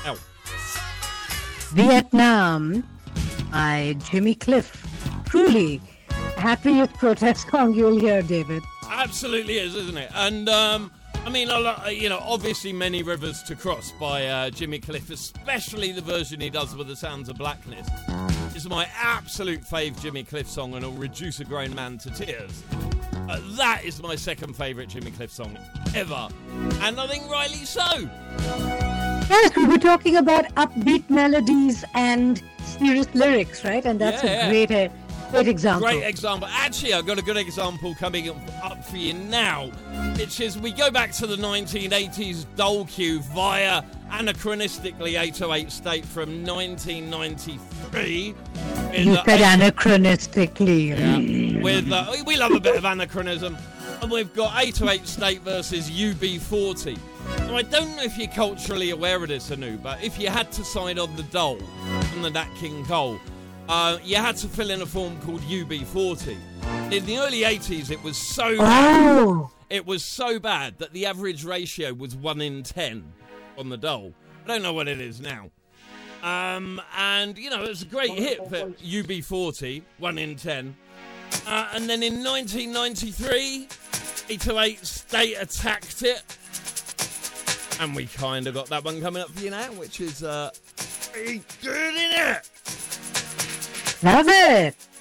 Now. Vietnam by Jimmy Cliff. Truly happiest protest song you'll hear, David. Absolutely is, isn't it? And, I mean, obviously Many Rivers to Cross by Jimmy Cliff, especially the version he does with the Sounds of Blackness, is my absolute fave Jimmy Cliff song, and it'll reduce a grown man to tears. That is my second favourite Jimmy Cliff song ever, and I think rightly so. Yes, we were talking about upbeat melodies and serious lyrics, right? And that's a great example. Great example. Actually, I've got a good example coming up for you now, which is we go back to the 1980s Dole Cue via anachronistically 808 State from 1993. You said anachronistically. Yeah, we love a bit of anachronism. And we've got 808 State versus UB40. Now, I don't know if you're culturally aware of this, Anu, but if you had to side on the Dole from the Nat King Cole, you had to fill in a form called UB40. In the early 80s, it was so bad. It was so bad that the average ratio was 1 in 10 on the Dole. I don't know what it is now. And, you know, it was a great hit for UB40, 1 in 10. And then in 1993, 808 State attacked it. And we kind of got that one coming up for you now, which is pretty good, innit? Love it.